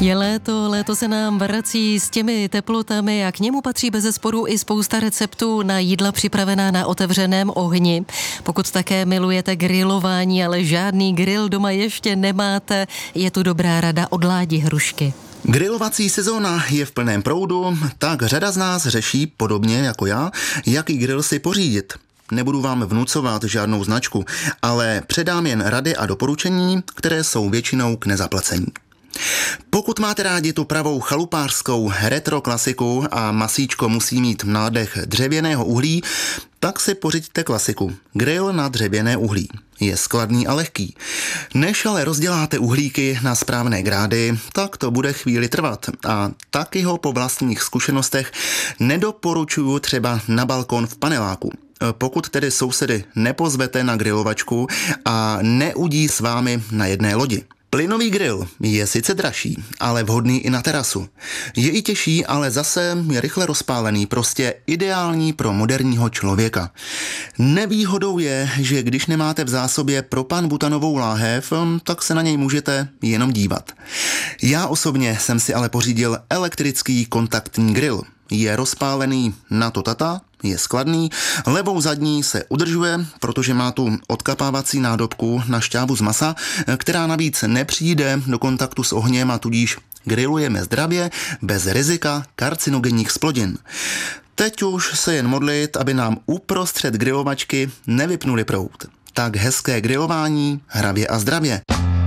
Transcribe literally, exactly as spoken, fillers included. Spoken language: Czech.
Je léto, léto se nám vrací s těmi teplotami a k němu patří bezesporu i spousta receptů na jídla připravená na otevřeném ohni. Pokud také milujete grilování, ale žádný grill doma ještě nemáte, je tu dobrá rada od Ládi Hrušky. Grilovací sezóna je v plném proudu, tak řada z nás řeší, podobně jako já, jaký grill si pořídit. Nebudu vám vnucovat žádnou značku, ale předám jen rady a doporučení, které jsou většinou k nezaplacení. Pokud máte rádi tu pravou chalupářskou retro klasiku a masíčko musí mít nádech dřevěného uhlí, tak si pořiďte klasiku. Grill na dřevěné uhlí. Je skladný a lehký. Než ale rozděláte uhlíky na správné grády, tak to bude chvíli trvat. A taky ho po vlastních zkušenostech nedoporučuju třeba na balkon v paneláku. Pokud tedy sousedy nepozvete na grilovačku a neudí s vámi na jedné lodi. Plynový grill je sice dražší, ale vhodný i na terasu. Je i těžší, ale zase je rychle rozpálený, prostě ideální pro moderního člověka. Nevýhodou je, že když nemáte v zásobě propan-butanovou láhev, tak se na něj můžete jenom dívat. Já osobně jsem si ale pořídil elektrický kontaktní grill. Je rozpálený na to tata, je skladný, levou zadní se udržuje, protože má tu odkapávací nádobku na šťávu z masa, která navíc nepřijde do kontaktu s ohněm a tudíž grillujeme zdravě, bez rizika karcinogenních zplodin. Teď už se jen modlit, aby nám uprostřed grilovačky nevypnuli proud. Tak hezké grilování, hravě a zdravě.